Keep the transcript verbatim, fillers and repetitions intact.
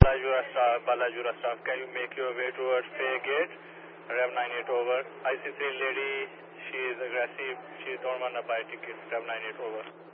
Balajura staff, Balajura staff, can you make your way towards Fay Gate? Rev nine eight over. I C three lady, she is aggressive. She don't want to buy tickets. Rev nine eight over.